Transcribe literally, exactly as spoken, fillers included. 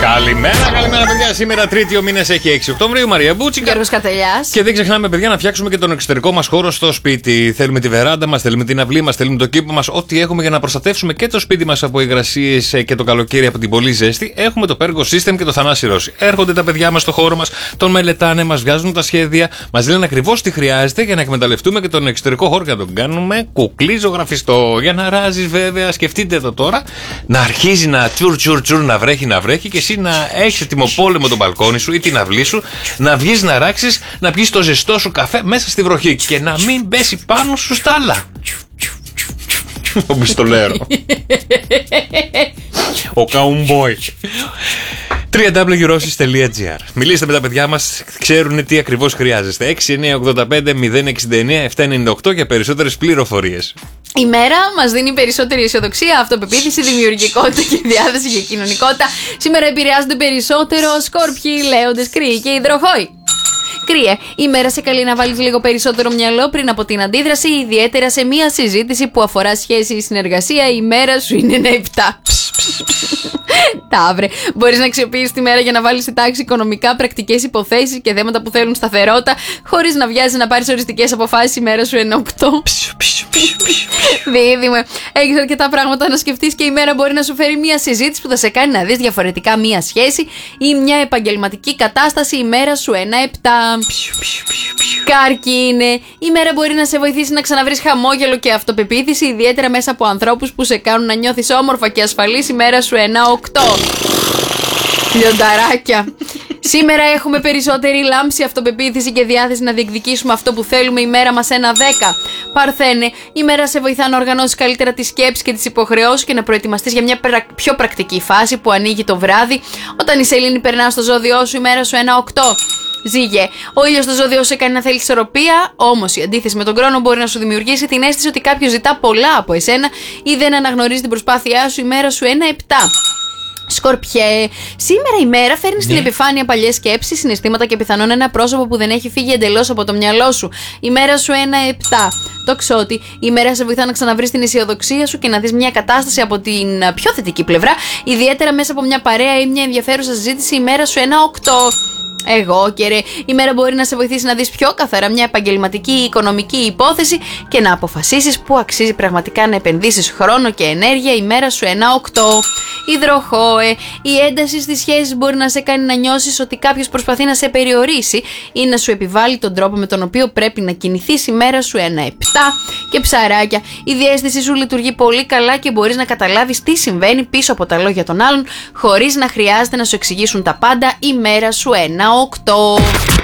Καλημέρα, καλημέρα, παιδιά. Σήμερα Τρίτη, ο μήνας έχει έξι Οκτωβρίου. Μαρία Μπούτσικα. Γιώργος Κατελιάς. Και δεν ξεχνάμε, παιδιά, να φτιάξουμε και τον εξωτερικό μας χώρο στο σπίτι. Θέλουμε τη βεράντα μας, θέλουμε την αυλή μας, θέλουμε το κήπο μας. Ό,τι έχουμε για να προστατεύσουμε και το σπίτι μας από υγρασίες και το καλοκαίρι από την πολύ ζέστη. Έχουμε το Pergo System και το Θανάση Ρώση. Έρχονται τα παιδιά μας στο χώρο μας, τον μελετάνε, μας βγάζουν τα σχέδια, μας λένε ακριβώς τι χρειάζεται για να εκμεταλλευτούμε και τον εξωτερικό χώρο και να τον κάνουμε κουκλί ζωγραφιστό. Για να ράζεις, βέβαια, σκεφτείτε το τώρα, να αρχίζει να τσουρ τσουρ τσουρ, να βρέχει, να βρέχει και εσύ να έχεις έτοιμο πόλεμο τον μπαλκόνι σου ή την αυλή σου, να βγεις να ράξεις, να πιεις το ζεστό σου καφέ μέσα στη βροχή και να μην πέσει πάνω σου στάλα. Ο μπιστολέρο. Ο καουμπόι. double-u double-u double-u τελεία rossis τελεία gr. Μιλήστε με τα παιδιά μας, ξέρουν τι ακριβώς χρειάζεστε. έξι εννιά οκτώ πέντε μηδέν εξήντα εννιά επτακόσια ενενήντα οκτώ για περισσότερες πληροφορίες. Η μέρα μας δίνει περισσότερη αισιοδοξία, αυτοπεποίθηση, δημιουργικότητα και διάθεση για κοινωνικότητα. Σήμερα επηρεάζονται περισσότερο Σκόρπιοι, Λέοντες, Κρύοι και Υδροχόοι. Κρύε, η μέρα σε καλεί να βάλεις λίγο περισσότερο μυαλό πριν από την αντίδραση, ιδιαίτερα σε μια συζήτηση που αφορά σχέση ή συνεργασία. Η μέρα σου είναι ένα επτά. Ταύρε, μπορείς να αξιοποιήσεις τη μέρα για να βάλεις σε τάξη οικονομικά, πρακτικές υποθέσεις και θέματα που θέλουν σταθερότητα, χωρίς να βιάζεις να πάρεις οριστικές αποφάσεις. Η μέρα σου είναι οκτώ. Δίδυμο, έχεις αρκετά πράγματα να σκεφτείς και η μέρα μπορεί να σου φέρει μια συζήτηση που θα σε κάνει να δεις διαφορετικά μια σχέση ή μια επαγγελματική κατάσταση. Η μέρα σου ένα επτά. Καρκίνε, η μέρα μπορεί να σε βοηθήσει να ξαναβρεις χαμόγελο και αυτοπεποίθηση, ιδιαίτερα μέσα από ανθρώπους που σε κάνουν να νιώθεις όμορφα και ασφαλής. Η μέρα σου ένα οκτώ. Λιονταράκια, σήμερα έχουμε περισσότερη λάμψη, αυτοπεποίθηση και διάθεση να διεκδικήσουμε αυτό που θέλουμε. Η μέρα μας ένα δέκα. Παρθένε, η μέρα σε βοηθά να οργανώσεις καλύτερα τις σκέψεις και τις υποχρεώσεις και να προετοιμαστείς για μια πιο πρακτική φάση που ανοίγει το βράδυ. Όταν η σελήνη περνά στο ζώδιό σου, η μέρα σου ένα οκτώ. Ζήγε, ο ήλιος στο ζώδιο σε κάνει να θέλει ισορροπία, όμως η αντίθεση με τον χρόνο μπορεί να σου δημιουργήσει την αίσθηση ότι κάποιος ζητά πολλά από εσένα ή δεν αναγνωρίζει την προσπάθειά σου. Η μέρα σου ένα επτά. Σκορπιέ, σήμερα η μέρα φέρνει ναι. στην επιφάνεια παλιές σκέψεις, συναισθήματα και πιθανόν ένα πρόσωπο που δεν έχει φύγει εντελώς από το μυαλό σου. Η μέρα σου ένα επτά. Τοξότη, η μέρα σε βοηθά να ξαναβρεις την αισιοδοξία σου και να δεις μια κατάσταση από την πιο θετική πλευρά, ιδιαίτερα μέσα από μια παρέα ή μια ενδιαφέρουσα συζήτηση. Η μέρα σου ένα οκτώ. Εγώ και ρε, η μέρα μπορεί να σε βοηθήσει να δεις πιο καθαρά μια επαγγελματική ή οικονομική υπόθεση και να αποφασίσεις που αξίζει πραγματικά να επενδύσεις χρόνο και ενέργεια. Η μέρα σου ένα οκτώ. Υδροχόε, η ένταση στις σχέσεις μπορεί να σε κάνει να νιώσεις ότι κάποιος προσπαθεί να σε περιορίσει ή να σου επιβάλλει τον τρόπο με τον οποίο πρέπει να κινηθείς. Η μέρα σου ένα επτά. Και ψαράκια, η διαίσθηση σου λειτουργεί πολύ καλά και μπορείς να καταλάβεις τι συμβαίνει πίσω από τα λόγια των άλλων χωρίς να χρειάζεται να σου εξηγήσουν τα πάντα. Η μέρα σου ένα οκτώ.